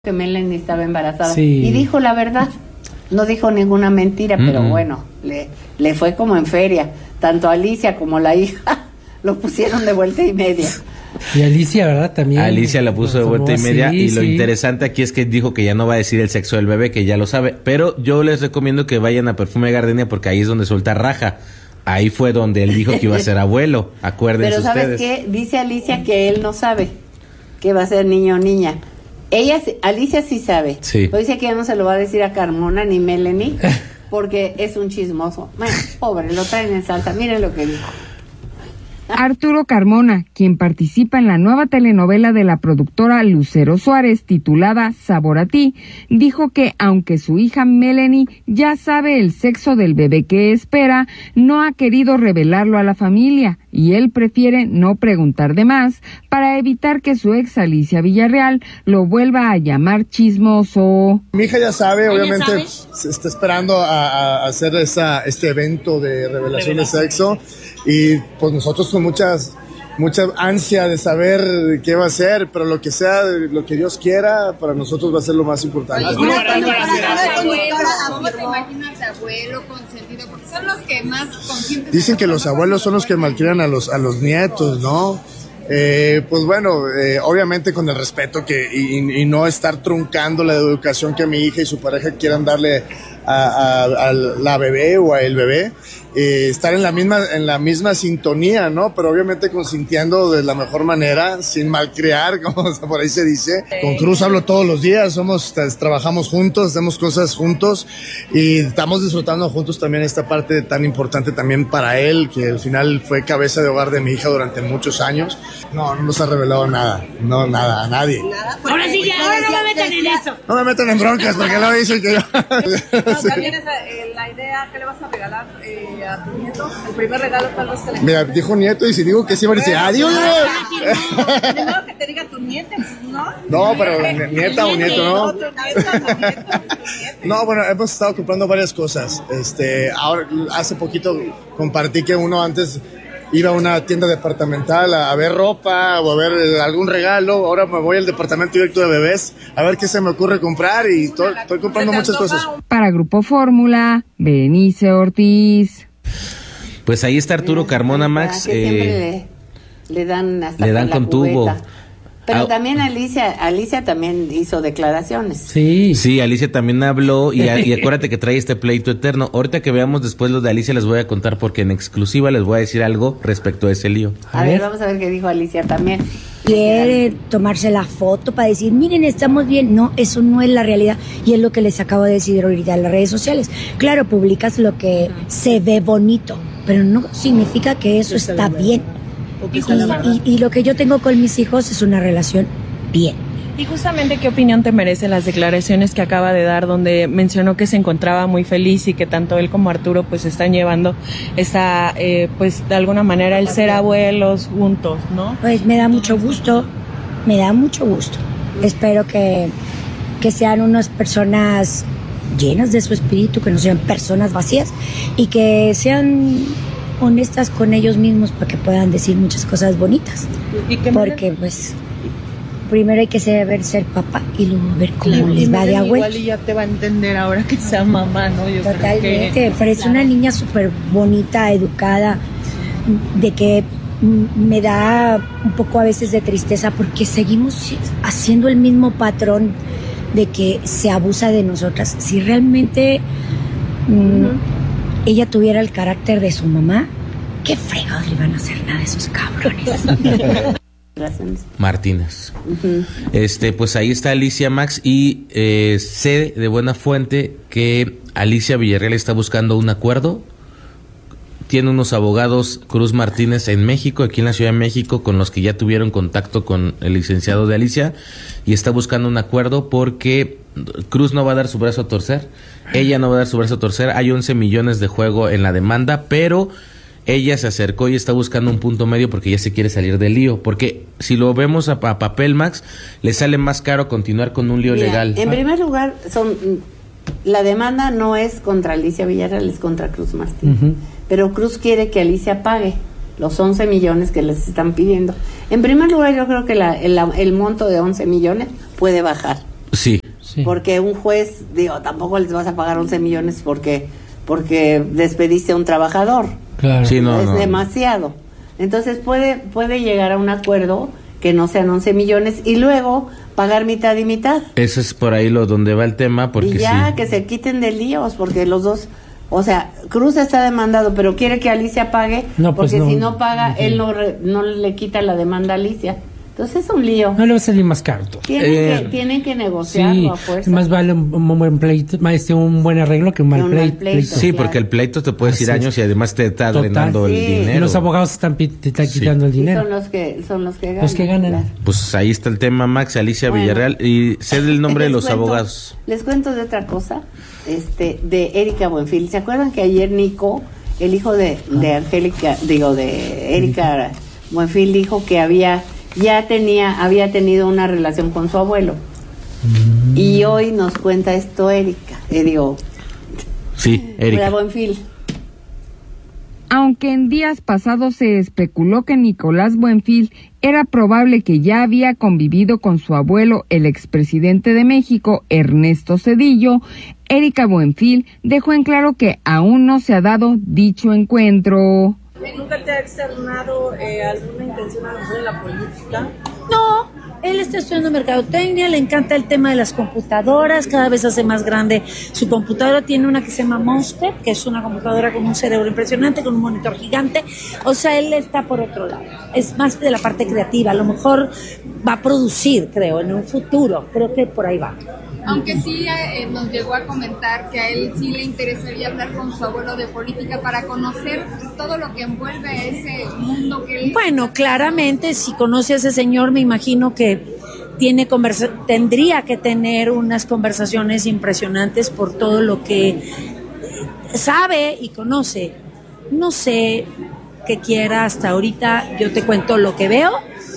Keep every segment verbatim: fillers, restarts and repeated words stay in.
que Melanie estaba embarazada Sí. y dijo la verdad, no dijo ninguna mentira, mm-hmm. pero bueno, le, le fue como en feria, tanto Alicia como la hija lo pusieron de vuelta y media. Y Alicia, ¿verdad? También. Alicia la puso de vuelta y media, sí, y lo sí. interesante aquí es que dijo que ya no va a decir el sexo del bebé, que ya lo sabe, pero yo les recomiendo que vayan a Perfume Gardenia porque ahí es donde suelta raja. Ahí fue donde él dijo que iba a ser abuelo, acuérdense pero ¿sabes ustedes. qué? Dice Alicia que él no sabe que va a ser niño o niña. Ella, Alicia sí sabe. Sí. Pero dice que ya no se lo va a decir a Carmona ni Melanie porque es un chismoso. Bueno, pobre, lo traen en salsa. Miren lo que dijo. Arturo Carmona, quien participa en la nueva telenovela de la productora Lucero Suárez titulada Sabor a ti, dijo que aunque su hija Melanie ya sabe el sexo del bebé que espera, no ha querido revelarlo a la familia y él prefiere no preguntar de más para evitar que su ex Alicia Villarreal lo vuelva a llamar chismoso. Mi hija ya sabe, obviamente se está esperando a, a hacer esa, este evento de revelación de sexo y pues nosotros con muchas mucha ansia de saber qué va a ser, pero lo que sea, lo que Dios quiera, para nosotros va a ser lo más importante. ¿Cómo te imaginas abuelo consentido? Porque son los que más consienten. Dicen que los abuelos son los que malcrian a los a los nietos, ¿no? Eh, pues bueno, eh, obviamente con el respeto que y, y no estar truncando la educación que mi hija y su pareja quieran darle a, a, a la bebé o a el bebé, eh, estar en la misma en la misma sintonía, ¿no? Pero obviamente consintiendo de la mejor manera, sin malcriar, como por ahí se dice. Con Cruz hablo todos los días, somos trabajamos juntos, hacemos cosas juntos y estamos disfrutando juntos también esta parte tan importante también para él, que al final fue cabeza de hogar de mi hija durante muchos años. No, no nos ha revelado nada, no, nada, a nadie. Ahora sí, ya, ahora no me metan en eso. No me metan en broncas, porque lo dicen que yo... No, también esa, eh, la idea, ¿qué le vas a regalar eh, a tu nieto? El primer regalo tal vez que le... Mira, dijo nieto y si digo que sí, va a decir, ¡adiós! Primero que te diga tu nieta, ¿no? No, pero nieta o nieto, ¿no? Tu nieta, tu nieto, tu No, bueno, hemos estado comprando varias cosas. Este, ahora, hace poquito compartí que uno antes iba a una tienda departamental a, a ver ropa o a ver eh, algún regalo. Ahora me voy al departamento directo de bebés a ver qué se me ocurre comprar y to- estoy comprando muchas cosas. Para Grupo Fórmula, Benice Ortiz. Pues ahí está Arturo Carmona, Max. Que siempre Eh, le, le dan hasta le dan la con cubeta. tubo. Pero Ah, también Alicia, Alicia también hizo declaraciones. Sí. Sí, Alicia también habló y, y acuérdate que trae este pleito eterno. Ahorita que veamos después lo de Alicia les voy a contar porque en exclusiva les voy a decir algo respecto a ese lío. A, A ver, ver. vamos a ver qué dijo Alicia también. Quiere tomarse la foto para decir, miren, estamos bien. No, eso no es la realidad y es lo que les acabo de decir ahorita en las redes sociales. Claro, publicas lo que se ve bonito, pero no significa que eso está bien. Y, y, y lo que yo tengo con mis hijos es una relación bien. Y justamente, ¿qué opinión te merecen las declaraciones que acaba de dar, donde mencionó que se encontraba muy feliz y que tanto él como Arturo pues están llevando esta, eh, pues de alguna manera el ser abuelos juntos, ¿no? Pues me da mucho gusto, me da mucho gusto. Espero que, que sean unas personas llenas de su espíritu, que no sean personas vacías y que sean honestas con ellos mismos para que puedan decir muchas cosas bonitas. ¿Y qué Porque pues primero hay que saber ser papá y luego ver cómo Claro, les y va de Melanie abuelo. igual y ya te va a entender ahora que sea mamá, ¿no? Yo creo Totalmente, que, pero es claro. una niña súper bonita, educada, de que mm, me da un poco a veces de tristeza porque seguimos haciendo el mismo patrón de que se abusa de nosotras. Si realmente mm, uh-huh. ella tuviera el carácter de su mamá, ¿qué fregados le iban a hacer nada a esos cabrones? Martínez. Uh-huh. Este, pues ahí está Alicia, Max, y eh, sé de buena fuente que Alicia Villarreal está buscando un acuerdo. Tiene unos abogados, Cruz Martínez, en México, aquí en la Ciudad de México, con los que ya tuvieron contacto con el licenciado de Alicia, y está buscando un acuerdo porque Cruz no va a dar su brazo a torcer, ella no va a dar su brazo a torcer, hay once millones de juego en la demanda, pero ella se acercó y está buscando un punto medio porque ya se quiere salir del lío, porque si lo vemos a, a papel, Max, le sale más caro continuar con un lío Mira, legal. En primer lugar, son la demanda no es contra Alicia Villarreal, es contra Cruz Martínez. Uh-huh. Pero Cruz quiere que Alicia pague los once millones que les están pidiendo. En primer lugar, yo creo que la, el, el monto de once millones puede bajar. Sí. Sí. Porque un juez, digo, tampoco les vas a pagar once millones porque porque despediste a un trabajador. Claro. Sí, no, es no. demasiado. Entonces puede puede llegar a un acuerdo que no sean once millones y luego pagar mitad y mitad. Eso es por ahí lo donde va el tema, porque y ya, sí. que se quiten de líos, porque los dos, o sea, Cruz está demandado, pero quiere que Alicia pague, No, pues porque no. si no paga, Ujú. él no, re- no le quita la demanda a Alicia. Entonces es un lío. No le va a salir más caro. Tienen, Eh, que, tienen que negociarlo Sí, a fuerza. más vale un, un buen pleito, más este, un buen arreglo que un mal Que un mal pleito. pleito. Sí, claro. porque el pleito te puede decir Así es. años y además te está Total. drenando el Sí. Y dinero. los abogados están, pi- te están Sí. quitando el Sí, dinero. son los que son los que ganan. Los que ganan. claro. Pues ahí está el tema, Max, Alicia Bueno. Villarreal. Y sé el nombre de Les los cuento- abogados. Les cuento de otra cosa, este, de Erika Buenfil. ¿Se acuerdan que ayer Nico, el hijo de, de Angélica, digo, de Erika Buenfil, dijo que había, ya tenía, había tenido una relación con su abuelo? Mm. Y hoy nos cuenta esto Erika, eh, digo, Sí, la Erika. Buenfil. Aunque en días pasados se especuló que Nicolás Buenfil era probable que ya había convivido con su abuelo, el expresidente de México, Ernesto Zedillo, Erika Buenfil dejó en claro que aún no se ha dado dicho encuentro. ¿Nunca te ha externado eh, alguna intención a lo mejor en la política? No, él está estudiando mercadotecnia, le encanta el tema de las computadoras, cada vez hace más grande su computadora, tiene una que se llama Monster, que es una computadora con un cerebro impresionante, con un monitor gigante, o sea, él está por otro lado, es más de la parte creativa, a lo mejor va a producir, creo, en un futuro, creo que por ahí va. Aunque sí eh, nos llegó a comentar que a él sí le interesaría hablar con su abuelo de política para conocer todo lo que envuelve a ese mundo que él... Bueno, claramente, si conoce a ese señor, me imagino que tiene conversa- tendría que tener unas conversaciones impresionantes por todo lo que sabe y conoce. No sé qué quiera hasta ahorita, yo te cuento lo que veo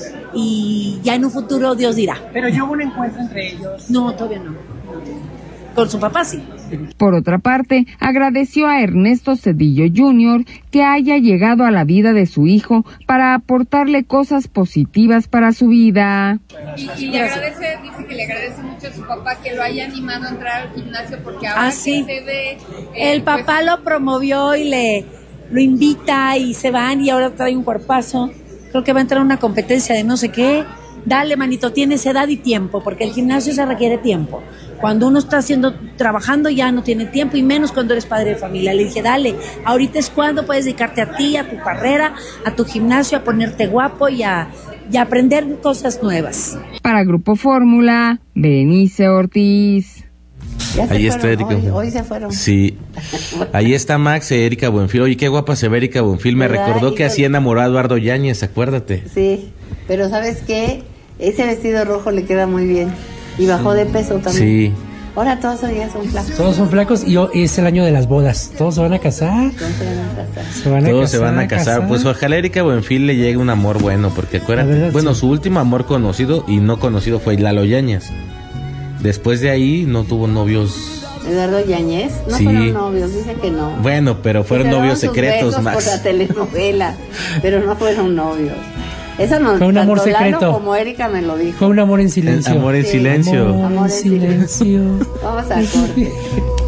y ya en un futuro Dios dirá. Pero ya hubo un encuentro entre ellos. No, todavía no. Con su papá sí. Por otra parte, agradeció a Ernesto Zedillo junior que haya llegado a la vida de su hijo para aportarle cosas positivas para su vida. Y, y le agradece, dice que le agradece mucho a su papá que lo haya animado a entrar al gimnasio porque ahora Ah, que sí. se ve... eh, El papá pues, lo promovió y le lo invita y se van y ahora trae un cuerpazo. Creo que va a entrar a una competencia de no sé qué. Dale, manito, tienes edad y tiempo, porque el gimnasio se requiere tiempo. Cuando uno está haciendo, trabajando ya no tiene tiempo, y menos cuando eres padre de familia. Le dije, dale, ahorita es cuando puedes dedicarte a ti, a tu carrera, a tu gimnasio, a ponerte guapo y a, y a aprender cosas nuevas. Para Grupo Fórmula, Berenice Ortiz. Ya se Ahí está fueron, Erika. hoy, hoy se fueron. Sí. Ahí está Max, eh, Erika Buenfil. Oye, qué guapa se ve Erika Buenfil. Me ¿Verdad? recordó que Híjole. así enamoró a Eduardo Yáñez, acuérdate. Sí, pero ¿sabes qué? Ese vestido rojo le queda muy bien. Y bajó de peso también. Sí. Ahora todos ya son flacos. Todos son flacos y hoy es el año de las bodas. Todos se van a casar. Entonces se van a casar. Se van a Todos casar, se van a casar. Pues ojalá a Erika Buenfil le llegue un amor bueno, porque La acuérdate, verdad, bueno, sí. su último amor conocido y no conocido fue Lalo Yáñez. Después de ahí no tuvo novios. Eduardo Yáñez, no Sí. fueron novios, dice que no. Bueno, pero fueron Que se novios daban sus secretos, besos Max. por la telenovela, pero no fueron novios. Eso no, Fue un amor tanto Lalo secreto. como Erika me lo dijo. Fue un amor en silencio. Amor en Sí. silencio. Amor en Amor en silencio. Vamos a corte.